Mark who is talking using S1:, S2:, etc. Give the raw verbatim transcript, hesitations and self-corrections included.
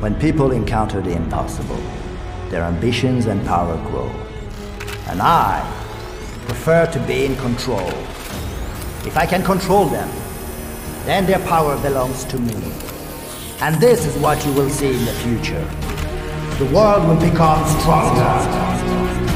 S1: When people encounter the impossible, their ambitions and power grow. And I prefer to be in control. If I can control them, then their power belongs to me. And this is what you will see in the future. The world will become stronger.